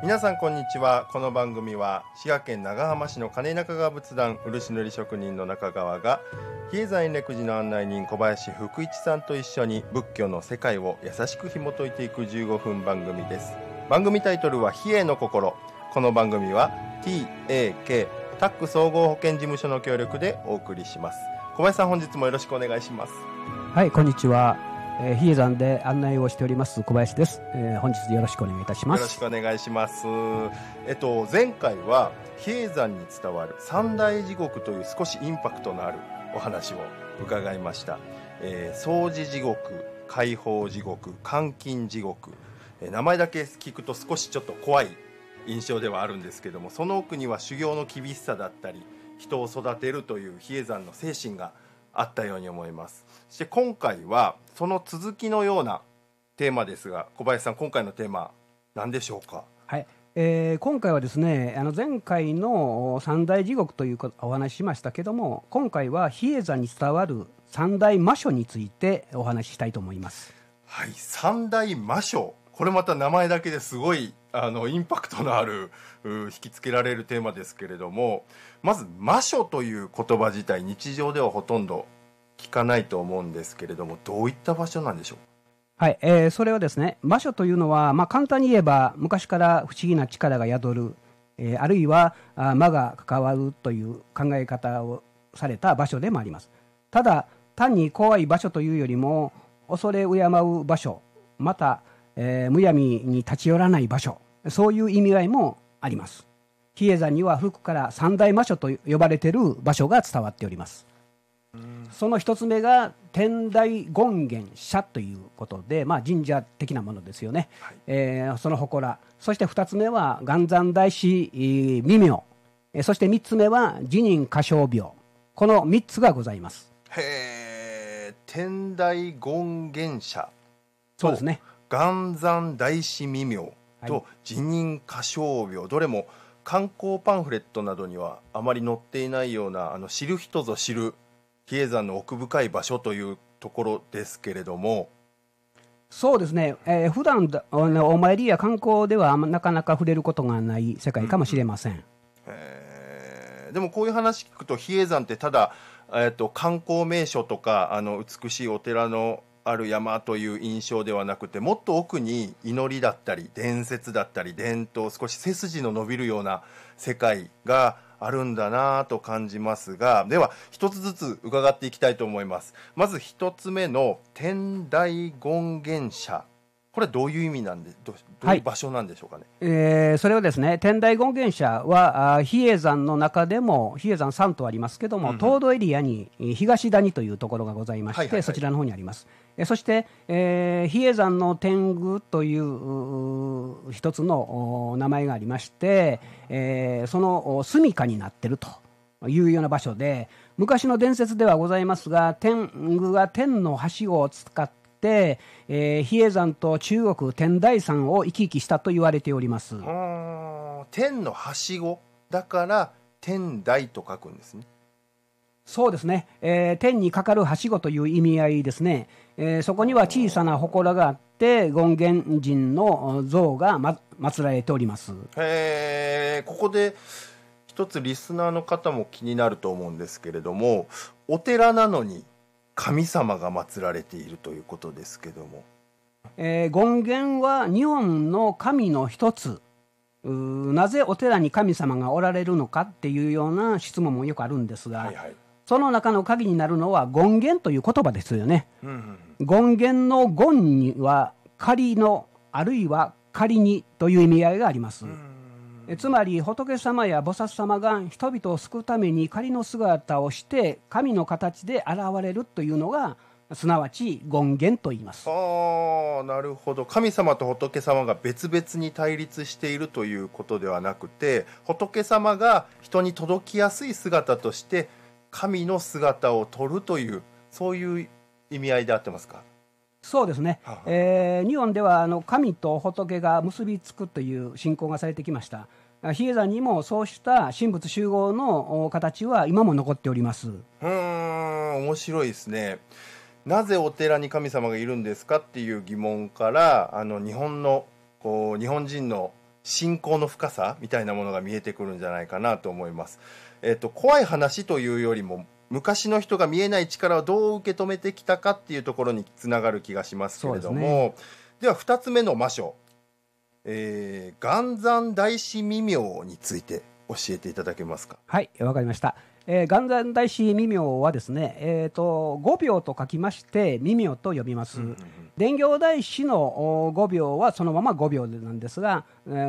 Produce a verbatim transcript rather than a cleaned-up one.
皆さんこんにちは。この番組は滋賀県長浜市の金中川仏壇漆塗り職人の中川が比叡山延暦寺の案内人小林福一さんと一緒に仏教の世界を優しく紐解いていくじゅうごふん番組です。番組タイトルは比叡の心。この番組は ティーエーケー タック総合保険事務所の協力でお送りします。小林さん、本日もよろしくお願いします。 はい、こんにちは。えー、比叡山で案内をしております小林です。えー、本日よろしくお願いいたします。 よろしくお願いします。えっと前回は比叡山に伝わる三大地獄という少しインパクトのあるお話を伺いました。えー、掃除地獄、解放地獄、監禁地獄、えー、名前だけ聞くと少しちょっと怖い印象ではあるんですけども、その奥には修行の厳しさだったり人を育てるという比叡山の精神があったように思います。そして今回はその続きのようなテーマですが、小林さん、今回のテーマ何でしょうか？ はい、えー、今回はですね、あの前回の三大地獄というお話ししましたけども、今回は比叡山に伝わる三大魔所についてお話ししたいと思います。 はい、三大魔所、これまた名前だけですごいあのインパクトのある引きつけられるテーマですけれども、まず魔所という言葉自体日常ではほとんど聞かないと思うんですけれども、どういった場所なんでしょう？ はい、えー、それはですね、魔所というのは、まあ、簡単に言えば昔から不思議な力が宿る、えー、あるいはあ魔が関わるという考え方をされた場所でもあります。ただ単に怖い場所というよりも、恐れ敬う場所、また、えー、むやみに立ち寄らない場所、そういう意味合いもあります。比叡山には古くから三大魔所と呼ばれている場所が伝わっております。その一つ目が天台権現社ということで、まあ、神社的なものですよね、はい、えー、その祠。そして二つ目は元山大師未明、えー、そして三つ目は辞任歌唱廟。この三つがございます。 へー、天台権現社、 そうですね、 元山大師未明と辞任歌唱廟、どれも観光パンフレットなどにはあまり載っていないような、あの知る人ぞ知る比叡山の奥深い場所というところですけれども。 そうですね、えー、普段お参りや観光ではなかなか触れることがない世界かもしれません、うん、 えー、でもこういう話聞くと比叡山ってただ、えー、と観光名所とかあの美しいお寺のある山という印象ではなくて、もっと奥に祈りだったり伝説だったり伝統、少し背筋の伸びるような世界があるんだなと感じますが、では一つずつ伺っていきたいと思います。まず一つ目の天台権現社、これはどういう意味なんで、どういう場所なんでしょうかね？ はい、えー、それはですね、天台権現社は比叡山の中でも比叡山さんとありますけども、うんうん、東土エリアに東谷というところがございまして、はいはいはい、そちらの方にあります。そして、えー、比叡山の天狗という一つの名前がありまして、えー、その住処になっているというような場所で、昔の伝説ではございますが、天狗が天のはしごを使って、えー、比叡山と中国天台山を行き来したと言われております。 あ、天のはしごだから天台と書くんですね。 そうですね、えー、天にかかるはしごという意味合いですね。えー、そこには小さな祠があって権現神の像が、ま、祀られております。 へー、ここで一つリスナーの方も気になると思うんですけれども、お寺なのに神様が祀られているということですけども、 えー、権現は日本の神の一つ。なぜお寺に神様がおられるのかっていうような質問もよくあるんですが、はいはい、その中の鍵になるのは権現という言葉ですよね、うんうん、権現の権には仮のあるいは仮にという意味合いがあります。えつまり仏様や菩薩様が人々を救うために仮の姿をして神の形で現れるというのがすなわち権現と言います。 ああ、なるほど。神様と仏様が別々に対立しているということではなくて、仏様が人に届きやすい姿として神の姿を取るという、そういう意味合いであってますか？ そうですね、えー、日本ではあの神と仏が結びつくという信仰がされてきました。比叡山にもそうした神仏集合の形は今も残っております。 うーん、面白いですね。なぜお寺に神様がいるんですかっていう疑問から、あの日本のこう日本人の信仰の深さみたいなものが見えてくるんじゃないかなと思います。えっと、怖い話というよりも昔の人が見えない力をどう受け止めてきたかっていうところにつながる気がしますけれども、 で,、ね、ではふたつめの魔書、えー、元山大師未明について教えていただけますか。 はい、わかりました。えー、元山大師未明はですね、えー、とごびょうと書きまして未明と呼びます。うんうんうん、伝行大師のごびょうはそのままごびょうなんですが、えー